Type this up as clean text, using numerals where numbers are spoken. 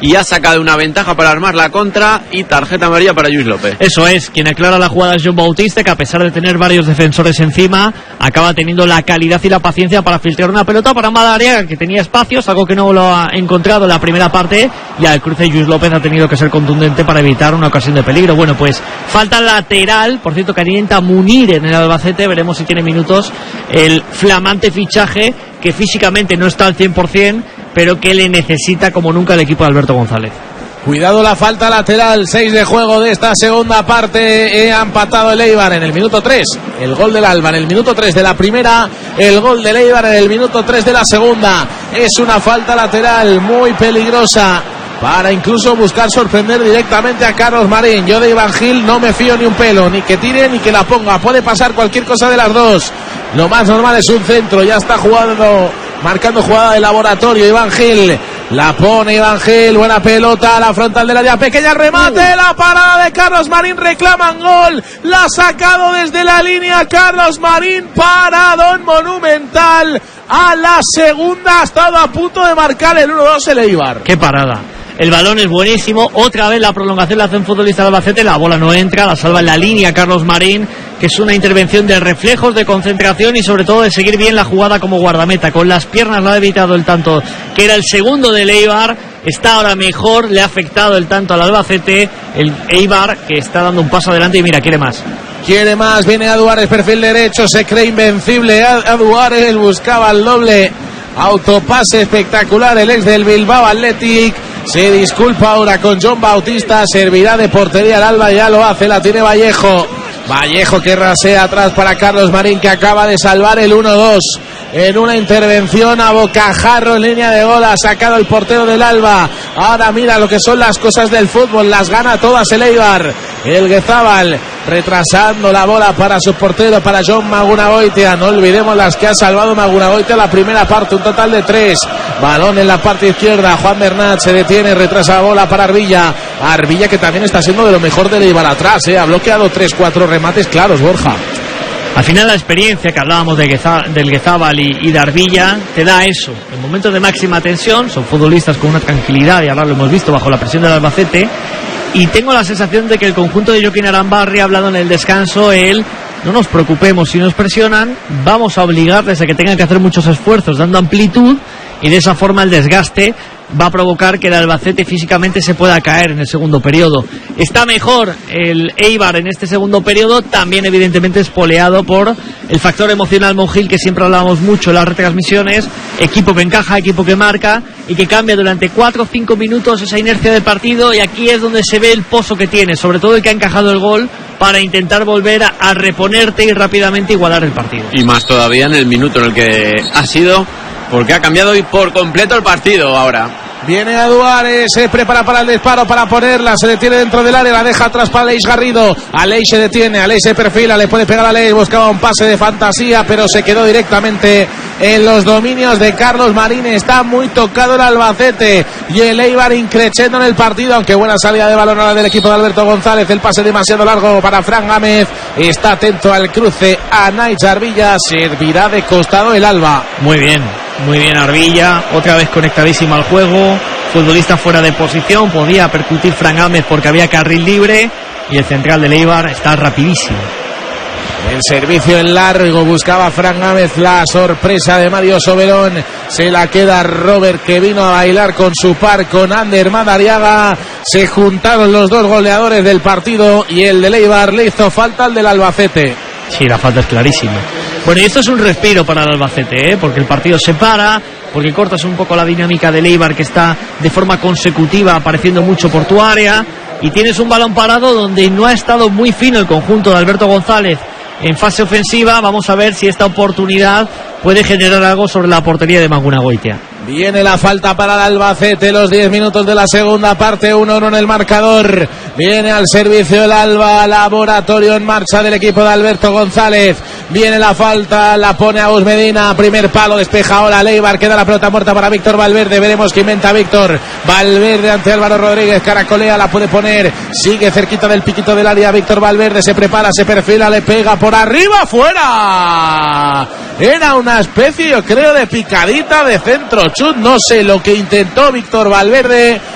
y ha sacado una ventaja para armar la contra y tarjeta amarilla para Lluís López. Eso es, quien aclara la jugada es John Bautista, que a pesar de tener varios defensores encima, acaba teniendo la calidad y la paciencia para filtrar una pelota para Madariaga, que tenía espacios, algo que no lo ha encontrado en la primera parte, y al cruce Lluís López ha tenido que ser contundente para evitar una ocasión de peligro. Bueno, pues falta lateral, por cierto, que alienta Munir en el Albacete, veremos si tiene minutos el flamante fichaje que físicamente no está al 100%, pero que le necesita como nunca el equipo de Alberto González. Cuidado la falta lateral, 6 de juego de esta segunda parte, ha empatado el Eibar en el minuto 3, el gol del Alba en el minuto 3 de la primera, el gol del Eibar en el minuto 3 de la segunda. Es una falta lateral muy peligrosa para incluso buscar sorprender directamente a Carlos Marín. Yo de Iván Gil no me fío ni un pelo, ni que tire ni que la ponga, puede pasar cualquier cosa de las dos. Lo más normal es un centro, ya está marcando jugada de laboratorio Iván Gil. La pone Iván Gil, buena pelota a la frontal del área pequeña, el remate, la parada de Carlos Marín, reclaman gol, la ha sacado desde la línea Carlos Marín, paradón monumental, a la segunda ha estado a punto de marcar el 1-2 el Eibar. ¡Qué parada! El balón es buenísimo, otra vez la prolongación la hace un futbolista del Albacete, la bola no entra, la salva en la línea Carlos Marín, que es una intervención de reflejos, de concentración y sobre todo de seguir bien la jugada como guardameta. Con las piernas la ha evitado el tanto, que era el segundo del Eibar, está ahora mejor, le ha afectado el tanto al Albacete, el Eibar que está dando un paso adelante y mira, quiere más. Quiere más, viene Aduares, perfil derecho, se cree invencible, Aduares buscaba el doble, autopase espectacular, el ex del Bilbao Athletic. Se disculpa ahora con John Bautista, servirá de portería al Alba, ya lo hace, la tiene Vallejo que rasea atrás para Carlos Marín, que acaba de salvar el 1-2 en una intervención a bocajarro en línea de gol, ha sacado el portero del Alba. Ahora mira lo que son las cosas del fútbol, las gana todas el Eibar. El Guezábal retrasando la bola para su portero, para John Magunagoitia. No olvidemos las que ha salvado Magunagoitia la primera parte, un total de 3. Balón en la parte izquierda, Juan Bernat se detiene, retrasa la bola para Arbilla, que también está siendo de lo mejor del Eibar atrás, ha bloqueado 3-4 remates claros, Borja. Al final la experiencia que hablábamos del Guezábal y de Arbilla te da eso, en momentos de máxima tensión, son futbolistas con una tranquilidad y ahora lo hemos visto bajo la presión del Albacete, y tengo la sensación de que el conjunto de Joaquín Arambarri ha hablado en el descanso, no nos preocupemos si nos presionan, vamos a obligarles a que tengan que hacer muchos esfuerzos dando amplitud, y de esa forma el desgaste va a provocar que el Albacete físicamente se pueda caer en el segundo periodo. Está mejor el Eibar en este segundo periodo, también evidentemente espoleado por el factor emocional Monjil, que siempre hablamos mucho en las retransmisiones, equipo que encaja, equipo que marca y que cambia durante 4 o 5 minutos esa inercia del partido, y aquí es donde se ve el pozo que tiene, sobre todo el que ha encajado el gol, para intentar volver a reponerte y rápidamente igualar el partido. Y más todavía en el minuto en el que ha sido, porque ha cambiado y por completo el partido ahora. Viene Aduares, se prepara para el disparo, para ponerla, se detiene dentro del área, la deja atrás para Aleix Garrido. Aleix se detiene, Aleix se perfila, le puede pegar a Aleix, buscaba un pase de fantasía, pero se quedó directamente en los dominios de Carlos Marín. Está muy tocado el Albacete y el Eibar increciendo en el partido, aunque buena salida de balón ahora del equipo de Alberto González. El pase demasiado largo para Fran Gámez, está atento al cruce a Naich Arbilla, servirá de costado el Alba. Muy bien Arbilla, otra vez conectadísimo al juego, futbolista fuera de posición, podía percutir Fran Gámez porque había carril libre, y el central de Eibar está rapidísimo. El servicio en largo, buscaba Fran Gámez, la sorpresa de Mario Soberón, se la queda Robert, que vino a bailar con su par, con Ander Madariaga. Se juntaron los dos goleadores del partido y el de Eibar le hizo falta al del Albacete. Sí, la falta es clarísima. Bueno, y esto es un respiro para el Albacete, porque el partido se para, porque cortas un poco la dinámica del Eibar, que está de forma consecutiva apareciendo mucho por tu área, y tienes un balón parado donde no ha estado muy fino el conjunto de Alberto González en fase ofensiva. Vamos a ver si esta oportunidad puede generar algo sobre la portería de Magunagoitia. Viene la falta para el Albacete, los 10 minutos de la segunda parte, 1-1 en el marcador. Viene al servicio el Alba, laboratorio en marcha del equipo de Alberto González. Viene la falta, la pone a Gus Medina, primer palo, despeja ahora Eibar, queda la pelota muerta para Víctor Valverde. Veremos qué inventa Víctor Valverde ante Álvaro Rodríguez, caracolea, la puede poner, sigue cerquita del piquito del área Víctor Valverde, se prepara, se perfila, le pega por arriba, fuera. Era una especie, yo creo, de picadita de centro chut, no sé lo que intentó Víctor Valverde,